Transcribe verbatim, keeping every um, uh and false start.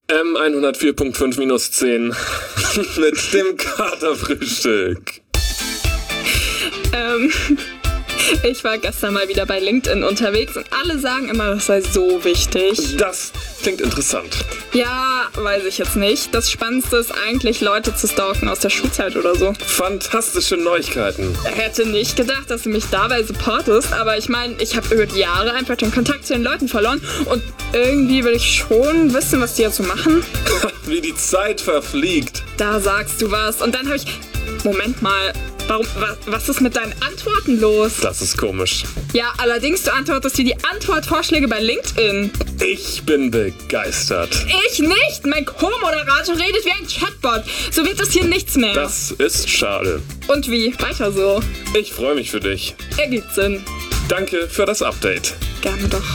M hundertvier Punkt fünf minus zehn mit dem Katerfrühstück. Ähm, ich war gestern mal wieder bei LinkedIn unterwegs und alle sagen immer, das sei so wichtig. Das klingt interessant. Ja, weiß ich jetzt nicht. Das Spannendste ist eigentlich, Leute zu stalken aus der Schulzeit oder so. Fantastische Neuigkeiten. Hätte nicht gedacht, dass du mich dabei supportest, aber ich meine, ich habe über die Jahre einfach den Kontakt zu den Leuten verloren und irgendwie will ich schon wissen, was die jetzt so machen. Wie die Zeit verfliegt. Da sagst du was. Und dann habe ich... Moment mal, warum, was, was ist mit deinen Antworten los? Das ist komisch. Ja, allerdings, du antwortest dir die Antwortvorschläge bei LinkedIn. Ich bin begeistert. Ich nicht! Mein Co-Moderator redet wie ein Chatbot. So wird das hier nichts mehr. Das ist schade. Und wie? Weiter so. Ich freue mich für dich. Ergibt Sinn. Danke für das Update. Gerne doch.